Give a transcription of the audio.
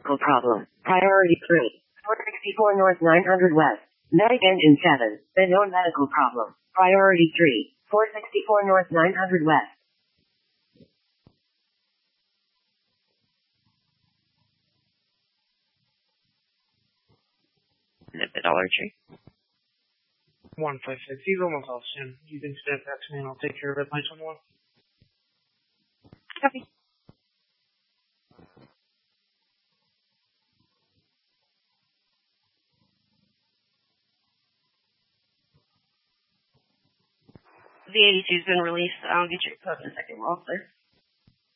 medical problem. Priority 3. 464 North 900 West. Medic engine 7. Unknown medical problem. Priority 3. 464 North 900 West. Nippet Dollar Tree. 1560, myself soon. You can stand back to me and I'll take care of it, 921. Copy. The 82's been released. I'll get your code in a second. We're all clear.